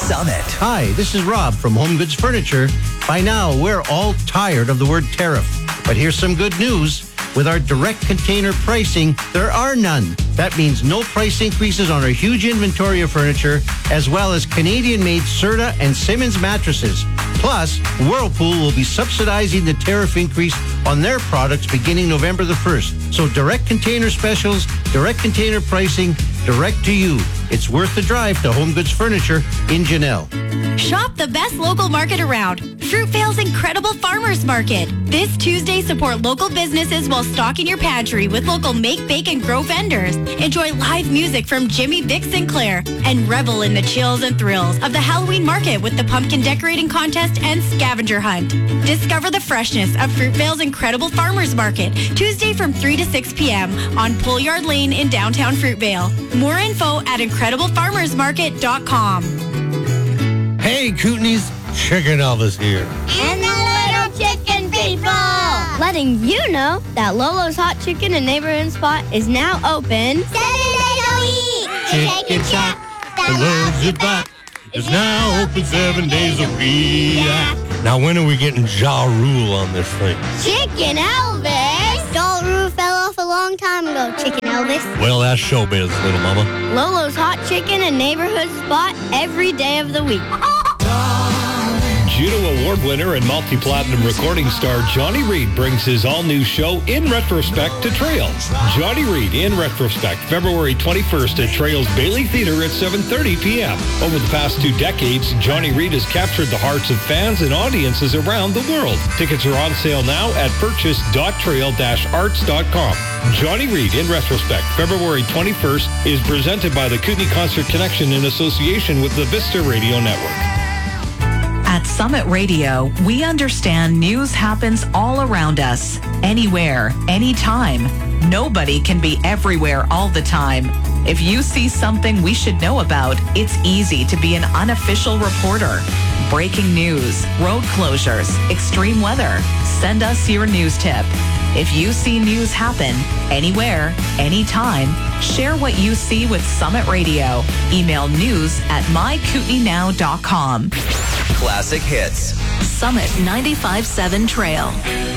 Summit. Hi, this is Rob from Home Goods Furniture. By now, we're all tired of the word tariff. But here's some good news. With our direct container pricing, there are none. That means no price increases on our huge inventory of furniture, as well as Canadian-made Serta and Simmons mattresses. Plus, Whirlpool will be subsidizing the tariff increase on their products beginning November the 1st. So direct container specials, direct container pricing, direct to you. It's worth the drive to Home Goods Furniture in Janelle. Shop the best local market around. Fruitvale's incredible farmers market. This Tuesday, support local businesses while stocking your pantry with local make, bake, and grow vendors. Enjoy live music from Jimmy Vic Sinclair and revel in the chills and thrills of the Halloween market with the pumpkin decorating contest and scavenger hunt. Discover the freshness of Fruitvale's incredible farmers market Tuesday from 3 to 6 p.m. on Pullyard Lane in downtown Fruitvale. More info at incrediblefarmersmarket.com. Hey, Kootenays, Chicken Elvis here. And the little chicken people! Letting you know that Lolo's Hot Chicken and Neighborhood Spot is now open 7 days a week! Chicken Shack that loves your butt is now open 7 days a week. Now, when are we getting Ja Rule on this thing? Chicken Elvis! Ja Rule fell off a long time ago, Chicken Elvis. Well, that's showbiz, little mama. Lolo's Hot Chicken and Neighborhood Spot every day of the week. Juno Award winner and multi-platinum recording star Johnny Reid brings his all-new show In Retrospect to Trail. Johnny Reid In Retrospect, February 21st at Trail's Bailey Theatre at 7:30 p.m. Over the past 2 decades, Johnny Reid has captured the hearts of fans and audiences around the world. Tickets are on sale now at purchase.trail-arts.com. Johnny Reid In Retrospect, February 21st, is presented by the Kootenay Concert Connection in association with the Vista Radio Network. At Summit Radio, we understand news happens all around us, anywhere, anytime. Nobody can be everywhere all the time. If you see something we should know about, it's easy to be an unofficial reporter. Breaking news, road closures, extreme weather. Send us your news tip. If you see news happen, anywhere, anytime, share what you see with Summit Radio. Email news@mykootenaynow.com. Classic hits. Summit 95.7 Trail.